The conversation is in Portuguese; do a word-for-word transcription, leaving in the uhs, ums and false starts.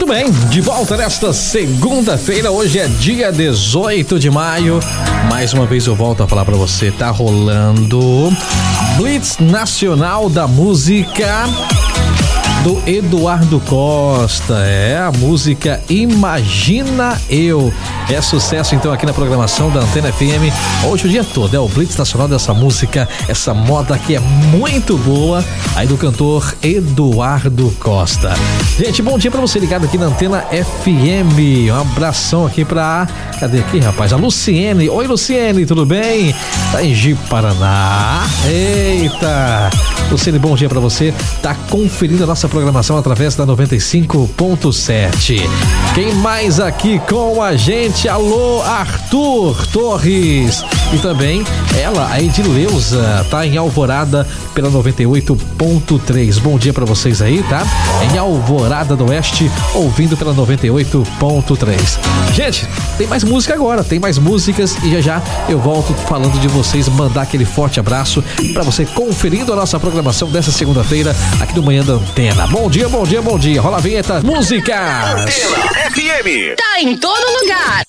bem, de volta nesta segunda-feira, hoje é dia dezoito de maio. Mais uma vez eu volto a falar pra você, tá rolando Blitz Nacional da Música do Eduardo Costa. É a música Imagina Eu. É sucesso então aqui na programação da Antena F M hoje o dia todo. É o Blitz Nacional dessa música, essa moda que é muito boa, aí do cantor Eduardo Costa. Gente, bom dia pra você ligado aqui na Antena F M. Um abração aqui pra... Cadê aqui, rapaz? A Luciene. Oi, Luciene, tudo bem? Tá em Ji, Paraná. Eita! Luciene, bom dia pra você. Tá conferindo a nossa programação através da noventa e cinco ponto sete. Quem mais aqui com a gente? Alô, Arthur Torres. E também ela, a Edileuza, tá em Alvorada pela noventa e oito ponto três. Bom dia pra vocês aí, tá? Em Alvorada do Oeste, ouvindo pela noventa e oito ponto três. Gente, tem mais música agora, tem mais músicas e já já eu volto falando de vocês, mandar aquele forte abraço pra você conferindo a nossa programação dessa segunda-feira aqui no Manhã da Antena. Bom dia, bom dia, bom dia. Rola a vinheta. Músicas. Antena F M. Tá em todo lugar.